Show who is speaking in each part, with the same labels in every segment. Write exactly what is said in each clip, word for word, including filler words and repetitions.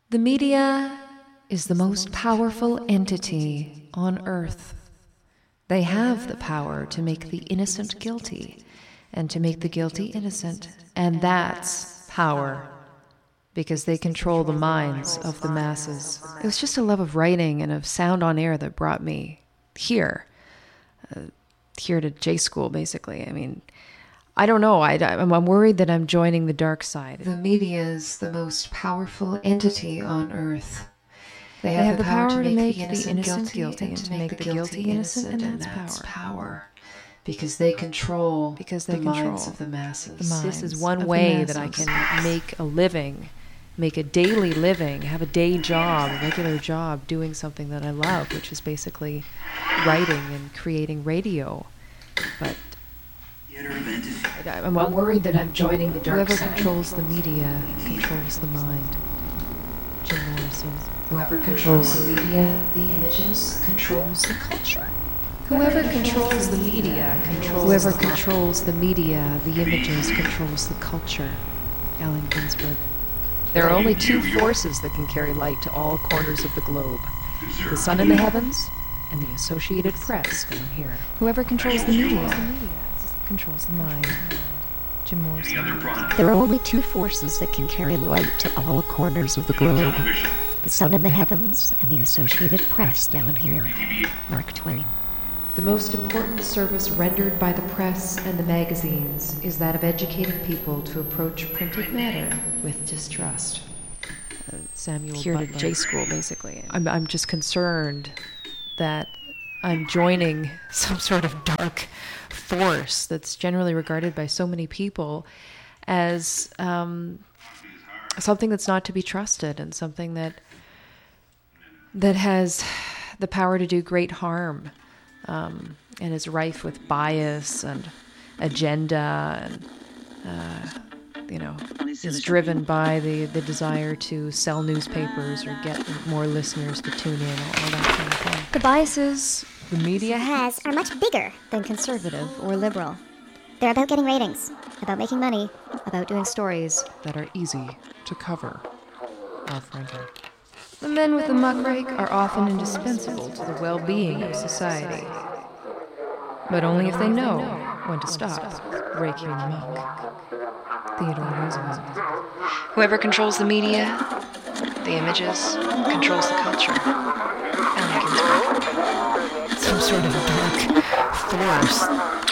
Speaker 1: The media is the most powerful entity on earth. They have the power to make the innocent guilty and to make the guilty innocent. And that's power, because they control the minds of the masses. It was just a love of writing and of sound on air that brought me here, uh, here to J School, basically. I mean, I don't know. I, I'm, I'm worried that I'm joining the dark side. The media is the most powerful entity on earth. They have, they have the, the power, power to make, to make the innocent guilty and to make the guilty innocent, and that's power. power. Because they control because they the control minds of the masses. The minds this is one way that I can make a living, make a daily living, have a day job, a regular job, doing something that I love, which is basically writing and creating radio. But I'm, I'm worried that I'm joining the dark side. Whoever controls the media controls the mind. Jim Morrison. Whoever controls the media, the images, controls the culture. Whoever controls the media controls Whoever controls the media, the images, controls the culture. Allen Ginsberg. There are only two forces that can carry light to all corners of the globe. The sun in the heavens and the Associated Press down here. Whoever controls the media controls the mind. Jim Morrison.
Speaker 2: There are only two forces that can carry light to all corners of the globe. The sun in the heavens and the Associated Press down here. Mark Twain.
Speaker 1: The most important service rendered by the press and the magazines is that of educating people to approach printed matter with distrust. Uh, Samuel Here Butler. To J School, basically. I'm, I'm just concerned that I'm joining some sort of dark force that's generally regarded by so many people as um, something that's not to be trusted and something that that has the power to do great harm. Um, and is rife with bias and agenda and, uh, you know, is driven by the, the desire to sell newspapers or get more listeners to tune in, all that kind of thing.
Speaker 3: The biases
Speaker 1: the media
Speaker 3: has are much bigger than conservative or liberal. They're about getting ratings, about making money, about doing stories
Speaker 1: that are easy to cover. Ralph Rankin. The men with the muckrake are often indispensable to the well-being of society, but only if they know when to stop raking muck. Theodore Roosevelt. Whoever controls the media, the images, controls the culture. Allen Ginsberg. Some sort of dark force.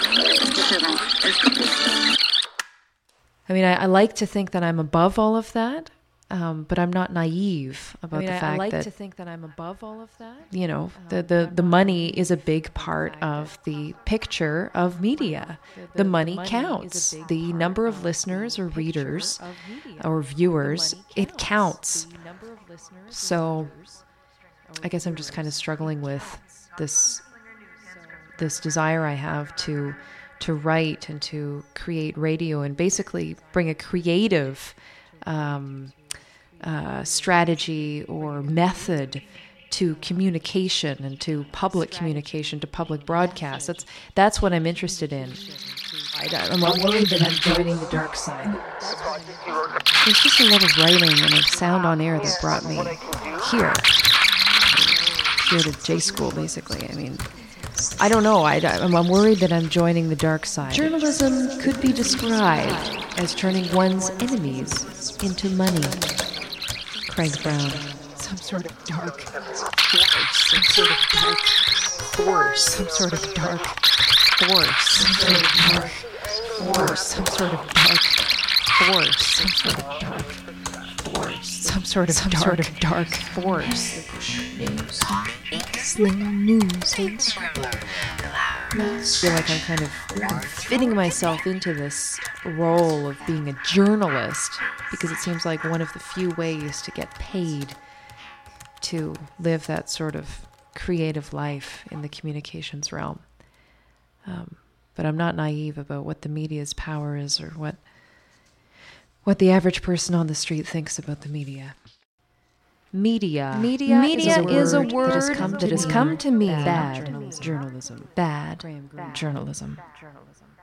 Speaker 1: I mean, I, I like to think that I'm above all of that. Um, but I'm not naive about I mean, the fact that I like that, to think that I'm above all of that. You know, the, the, the money is a big part of the picture of media. The, the, the money, money counts. The number of listeners or readers or viewers, it counts. So I guess I'm just kind of struggling with this this desire I have to to write and to create radio and basically bring a creative um, Uh, strategy or method to communication and to public communication, to public broadcast. That's that's what I'm interested in. I, I'm worried that I'm joining the dark side. There's just a love of writing and of sound on air that brought me here, here to J School, basically. I mean, I don't know. I, I'm, I'm worried that I'm joining the dark side. Journalism could be described as turning one's enemies into money. Frank Brown. Some sort of dark force. Some sort of dark force. Some sort of dark force. Some sort of dark force. Some sort of dark force. Some sort of dark force. Some sort of some sort of dark force. News. Sling news. I feel like I'm kind of fitting myself into this role of being a journalist because it seems like one of the few ways to get paid to live that sort of creative life in the communications realm. Um, but I'm not naive about what the media's power is or what what the average person on the street thinks about the media. Media. Media, Media is a word, is a word that has come to, that has come to me. Bad, bad journalism. journalism. Bad journalism. journalism.